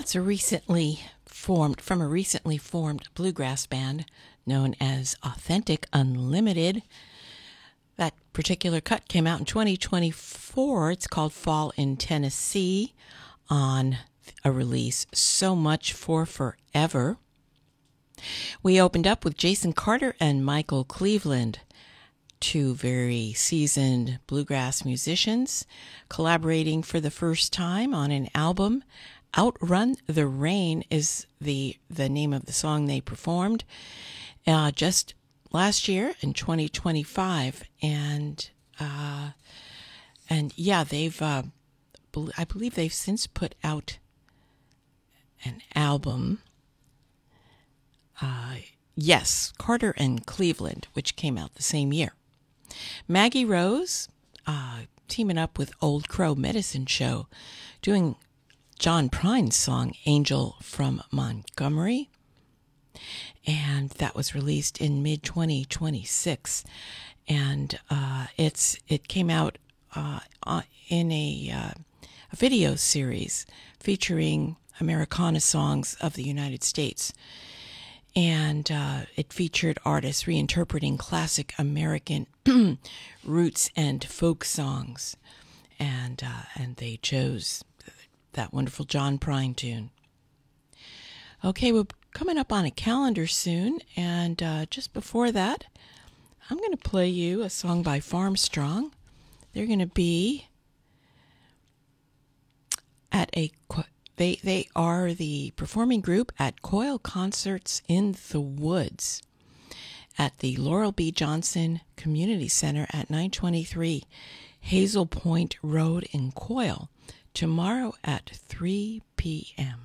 That's a recently formed bluegrass band known as Authentic Unlimited. That particular cut came out in 2024. It's called Fall in Tennessee on a release So Much for Forever. We opened up with Jason Carter and Michael Cleveland, two very seasoned bluegrass musicians collaborating for the first time on an album. Outrun the Rain is the name of the song they performed just last year in 2025, and yeah, they've I believe they've since put out an album. Yes, Carter and Cleveland, which came out the same year. Maggie Rose teaming up with Old Crow Medicine Show, doing John Prine's song Angel from Montgomery, and that was released in mid-2026, and it came out in a video series featuring Americana songs of the United States, and it featured artists reinterpreting classic American roots and folk songs, and they chose that wonderful John Prine tune. Okay, we're coming up on a calendar soon, and just before that, I'm going to play you a song by Farmstrong. They're going to be at they are the performing group at Coil Concerts in the Woods at the Laurel B. Johnson Community Center at 923 Hazel Point Road in Coil, tomorrow at 3 p.m.